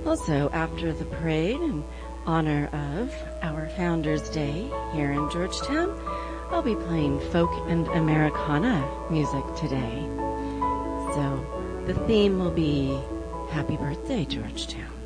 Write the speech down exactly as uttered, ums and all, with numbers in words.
Also, after the parade, in honor of our Founders Day here in Georgetown, I'll be playing folk and Americana music today. So the theme will be Happy Birthday, Georgetown.